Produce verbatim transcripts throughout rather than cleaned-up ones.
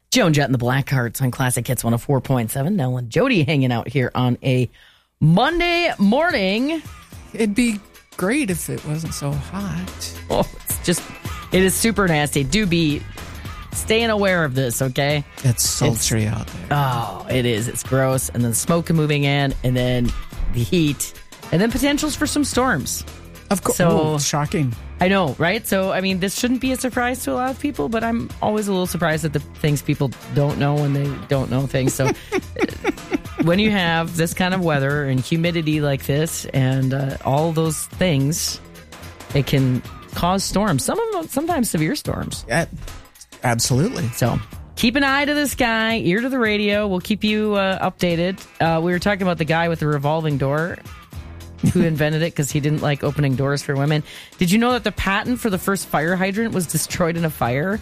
Joan Jett and the Blackhearts on Classic Hits one oh four point seven. Nell and Jody hanging out here on a Monday morning. It'd be great if it wasn't so hot. Oh, it's just, it is super nasty. Do be staying aware of this, okay? It's sultry it's, out there. Oh, it is. It's gross. And then smoke moving in, and then the heat, and then potentials for some storms. Of course. So, Ooh, shocking. I know, right? So, I mean, this shouldn't be a surprise to a lot of people, but I'm always a little surprised at the things people don't know when they don't know things. So, when you have this kind of weather and humidity like this and uh, all those things, it can cause storms. Some of them, sometimes severe storms. Yeah, absolutely. So, keep an eye to the sky, ear to the radio. We'll keep you uh, updated. Uh, we were talking about the guy with the revolving door who invented it because he didn't like opening doors for women. Did you know that the patent for the first fire hydrant was destroyed in a fire?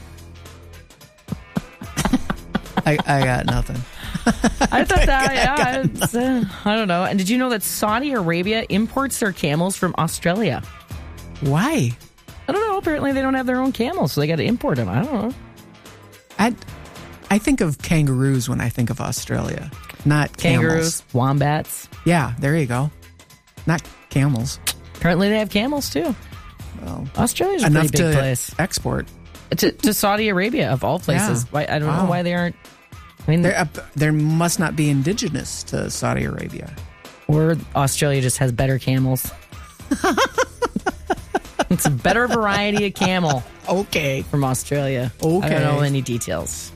I, I got nothing. I thought that, yeah, it's, uh, I don't know. And did you know that Saudi Arabia imports their camels from Australia? Why? I don't know. Apparently they don't have their own camels, so they got to import them. I don't know. I, I think of kangaroos when I think of Australia, not Kangaroos, camels. wombats. Yeah, there you go. Not camels. Apparently they have camels too. Well, Australia's a enough pretty big to place. Export. To, to Saudi Arabia, of all places. Yeah. Why, I don't Wow. know why they aren't. I mean, There, uh, there must not be indigenous to Saudi Arabia. or Australia just has better camels. It's a better variety of camel Okay. from Australia. Okay. I don't know any details.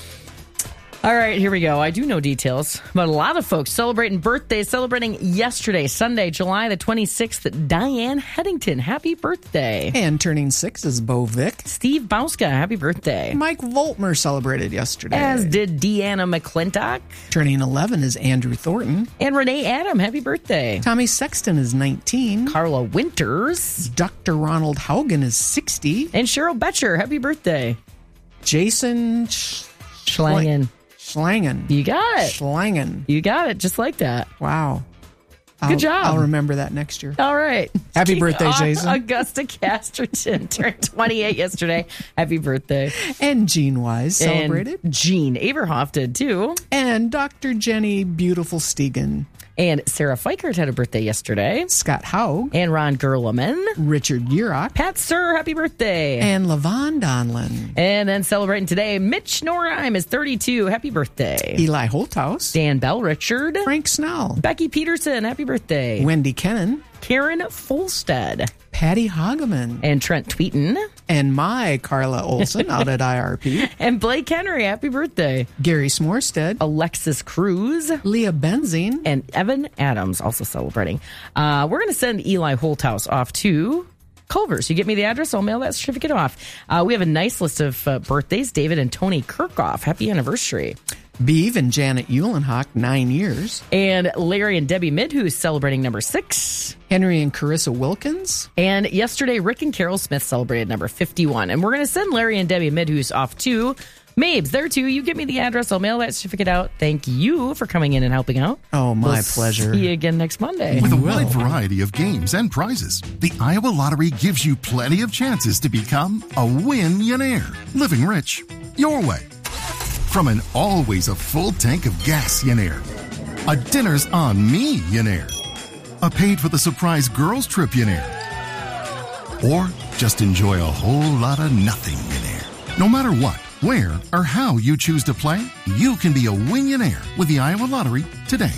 All right, here we go. I do know details about a lot of folks celebrating birthdays, celebrating yesterday, Sunday, July the twenty-sixth, Diane Headington. Happy birthday. And turning six is Bo Vick. Steve Bauska, happy birthday. Mike Voltmer celebrated yesterday. As did Deanna McClintock. Turning eleven is Andrew Thornton. And Renee Adam, happy birthday. Tommy Sexton is nineteen. Carla Winters. Doctor Ronald Haugen is sixty. And Cheryl Betcher, happy birthday. Jason Sch- Schlangen. Schlangen. You got it. Schlangen. You got it, just like that. Wow. Good I'll, job. I'll remember that next year. All right. Happy Keep birthday, on. Jason. Augusta Casterton turned twenty-eight yesterday. Happy birthday. And Gene Wise celebrated. And Gene Averhoff did too. And Doctor Jenny Beautiful Stegan. And Sarah Fikert had a birthday yesterday. Scott Haug. And Ron Gerleman. Richard Yerock. Pat Sir, happy birthday. And Levon Donlin. And then celebrating today, Mitch Norheim is thirty-two. Happy birthday. Eli Holthaus. Dan Bell Richard. Frank Snell. Becky Peterson, happy birthday. Wendy Kennan. Karen Folstead. Patty Hageman. And Trent Tweeten. And my Carla Olson out at I R P. And Blake Henry, happy birthday. Gary Smorstead. Alexis Cruz. Leah Benzine. And Evan Adams also celebrating. Uh, we're going to send Eli Holthaus off to Culver's. You get me the address, I'll mail that certificate off. Uh, we have a nice list of uh, birthdays. David and Tony Kirkhoff, happy anniversary. Beeve and Janet Eulenhock, nine years. And Larry and Debbie Midhus celebrating number six. Henry and Carissa Wilkins. And yesterday, Rick and Carol Smith celebrated number fifty-one. And we're going to send Larry and Debbie Midhus off to Mabes. There too. You give me the address, I'll mail that certificate out. Thank you for coming in and helping out. Oh, my we'll pleasure. See you again next Monday. With a wide variety of games and prizes, the Iowa Lottery gives you plenty of chances to become a win-yonaire. Living rich your way. From an always a full tank of gas-yonaire, a dinner's on me-yonaire, a paid for the surprise girls trip-yonaire, or just enjoy a whole lot of nothing-yonaire. No matter what, where, or how you choose to play, you can be a win-yonaire with the Iowa Lottery today.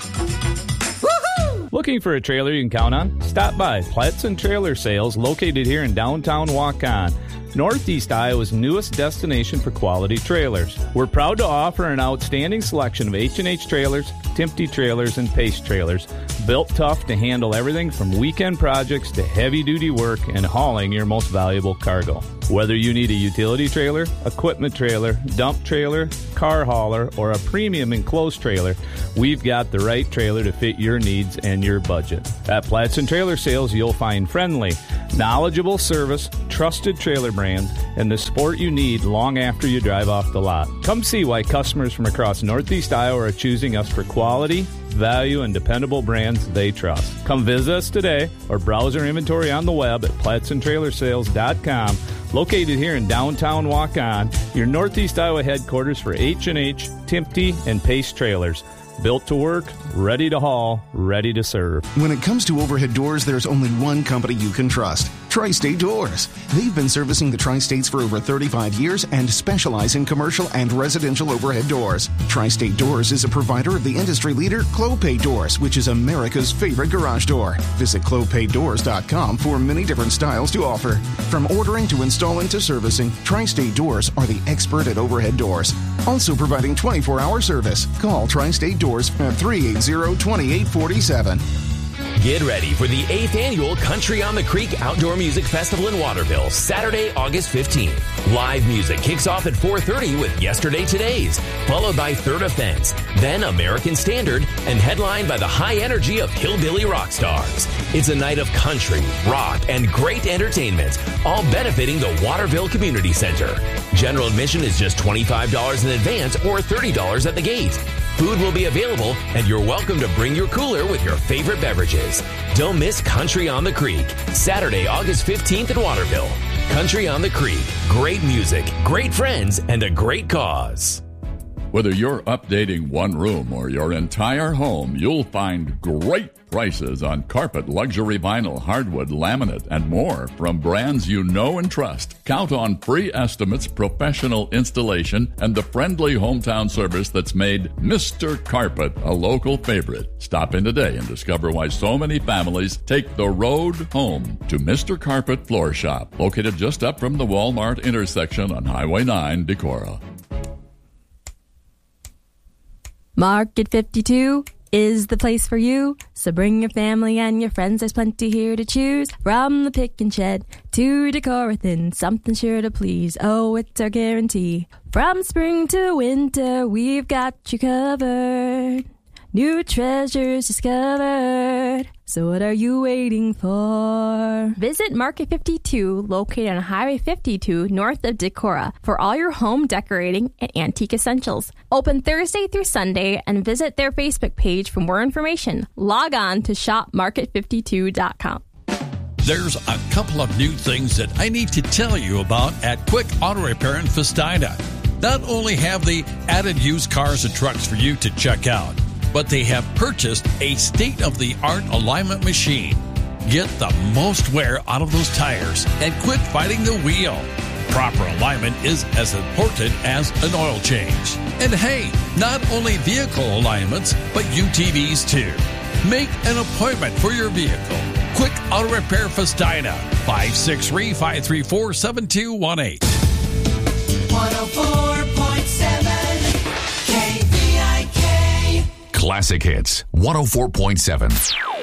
Looking for a trailer you can count on? Stop by Platson Trailer Sales, located here in downtown Waukon, Northeast Iowa's newest destination for quality trailers. We're proud to offer an outstanding selection of H and H trailers, Timpte trailers, and Pace trailers, built tough to handle everything from weekend projects to heavy-duty work and hauling your most valuable cargo. Whether you need a utility trailer, equipment trailer, dump trailer, car hauler, or a premium enclosed trailer, we've got the right trailer to fit your needs and your budget. At Platson Trailer Sales, you'll find friendly, knowledgeable service, trusted trailer brands, and the support you need long after you drive off the lot. Come see why customers from across Northeast Iowa are choosing us for quality, value, and dependable brands they trust. Come visit us today or browse our inventory on the web at platson trailer sales dot com. located here in downtown Waukon, your Northeast Iowa headquarters for H and H, Timpte, and Pace Trailers. Built to work, ready to haul, ready to serve. When it comes to overhead doors, there's only one company you can trust. Tri-State Doors. They've been servicing the Tri-States for over thirty-five years and specialize in commercial and residential overhead doors. Tri-State Doors is a provider of the industry leader Clopay Doors, which is America's favorite garage door. Visit clopay doors dot com for many different styles to offer. From ordering to installing to servicing, Tri-State Doors are the expert at overhead doors. Also providing twenty-four hour service. Call Tri-State Doors at three eight zero, two eight four seven. Get ready for the eighth Annual Country on the Creek Outdoor Music Festival in Waterville, Saturday, August fifteenth. Live music kicks off at four thirty with Yesterday Todays, followed by Third Offense, then American Standard, and headlined by the high energy of Hillbilly Rock Stars. It's a night of country, rock, and great entertainment, all benefiting the Waterville Community Center. General admission is just twenty-five dollars in advance or thirty dollars at the gate. Food will be available, and you're welcome to bring your cooler with your favorite beverages. Don't miss Country on the Creek, Saturday, August fifteenth in Waterville. Country on the Creek, great music, great friends, and a great cause. Whether you're updating one room or your entire home, you'll find great prices on carpet, luxury vinyl, hardwood, laminate, and more from brands you know and trust. Count on free estimates, professional installation, and the friendly hometown service that's made Mister Carpet a local favorite. Stop in today and discover why so many families take the road home to Mister Carpet Floor Shop, located just up from the Walmart intersection on Highway nine, Decorah. Market fifty-two is the place for you. So bring your family and your friends. There's plenty here to choose. From the pick and shed to Decorathin, something sure to please. Oh, it's our guarantee. From spring to winter, we've got you covered. New treasures discovered. So what are you waiting for? Visit Market fifty-two, located on Highway fifty-two, north of Decorah, for all your home decorating and antique essentials. Open Thursday through Sunday, and visit their Facebook page for more information. Log on to shop market fifty-two dot com. There's a couple of new things that I need to tell you about at Quick Auto Repair in Festida. Not only have they added used cars and trucks for you to check out, but they have purchased a state-of-the-art alignment machine. Get the most wear out of those tires and quit fighting the wheel. Proper alignment is as important as an oil change. And hey, not only vehicle alignments, but U T Vs too. Make an appointment for your vehicle. Quick Auto Repair Festida, five six three, five three four, seven two one eight. one oh four point seven K V I K Classic Hits one oh four point seven.